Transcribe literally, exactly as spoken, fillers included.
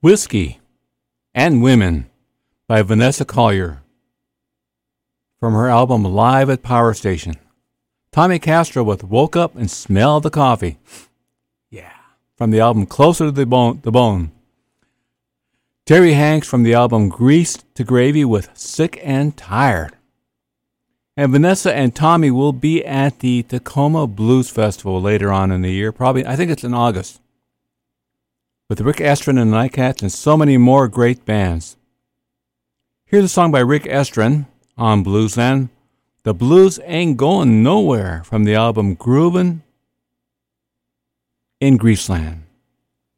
Whiskey and Women by Vanessa Collier from her album Live at Power Station. Tommy Castro with Woke Up and Smell the Coffee. Yeah. From the album Closer to the Bone. The Bone. Terry Hanks from the album Greased to Gravy with Sick and Tired. And Vanessa and Tommy will be at the Tacoma Blues Festival later on in the year. Probably, I think it's in August. With Rick Estrin and the Nightcats and so many more great bands. Here's a song by Rick Estrin on Bluesland. The Blues Ain't Going Nowhere from the album Groovin' in Greaseland.